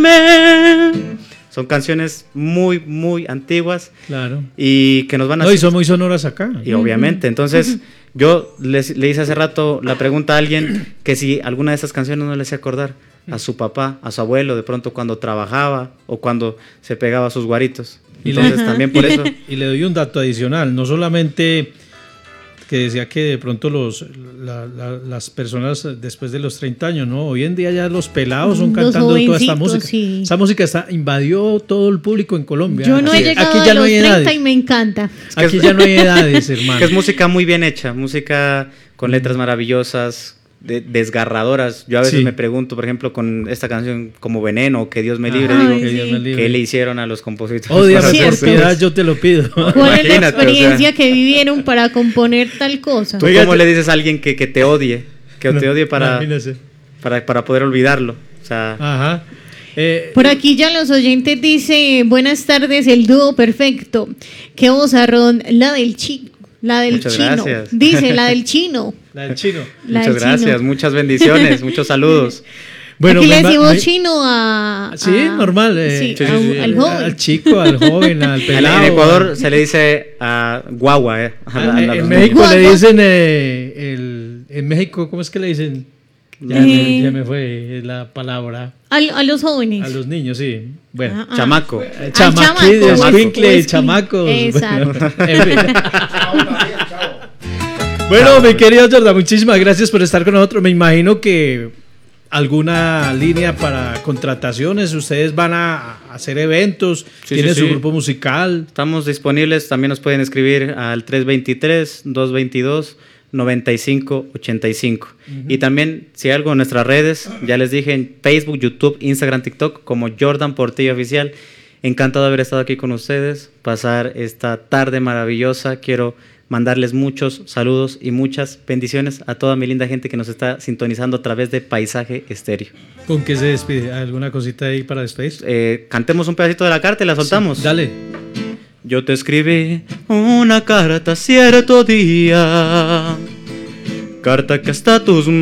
olvidarme. Son canciones muy, muy antiguas. Claro. Y que nos van a... No, y son muy sonoras acá. Y obviamente, entonces yo le hice hace rato la pregunta a alguien que si alguna de esas canciones no le hacía acordar a su papá, a su abuelo, de pronto cuando trabajaba o cuando se pegaba a sus guaritos. Entonces también por eso... Y le doy un dato adicional, no solamente que decía que de pronto las personas después de los 30 años, ¿no? Hoy en día ya los pelados son cantando toda esta música. Sí. Esa música invadió todo el público en Colombia. Yo no he llegado aquí ya a no los hay 30 edades. y me encanta. Aquí ya no hay edades, hermano. Que es música muy bien hecha, música con letras maravillosas, desgarradoras. Yo a veces me pregunto, por ejemplo, con esta canción como Veneno, Que Dios me libre, digo, que Dios me libre. ¿Qué le hicieron a los compositores? Ódiame por piedad, yo te lo pido. ¿Cuál es la experiencia que vivieron para componer tal cosa? ¿Tú cómo le dices a alguien que te odie? Que te odie para poder olvidarlo. O sea, ajá. Por aquí ya los oyentes dicen, buenas tardes, el dúo perfecto. Qué vozarrón, la del chino. La del muchas chino. Gracias. Dice, la del chino. La del chino. Muchas gracias, muchas bendiciones, muchos saludos. Bueno, aquí le decimos chino a... Sí, normal. Sí, al joven. Al chico, al joven, al pelado. En Ecuador se le dice guagua. En México guagua. Le dicen... en México, ¿cómo es que le dicen? Ya me fue la palabra. A los jóvenes. A los niños, sí. Bueno, chamaco. Chamacos. Exacto. Bueno, mi querido Jordan, muchísimas gracias por estar con nosotros. Me imagino que alguna línea para contrataciones, ustedes van a hacer eventos, tienen su grupo musical. Estamos disponibles, también nos pueden escribir al 323-222-9585. Y también, si hay algo en nuestras redes, ya les dije, en Facebook, YouTube, Instagram, TikTok, como Jordan Portillo Oficial. Encantado de haber estado aquí con ustedes, pasar esta tarde maravillosa. Quiero mandarles muchos saludos y muchas bendiciones a toda mi linda gente que nos está sintonizando a través de Paisaje Estéreo. ¿Con qué se despide? ¿Alguna cosita ahí para despedir? Cantemos un pedacito de la carta y la soltamos. Sí, dale. Yo te escribí una carta cierto día, carta que hasta tus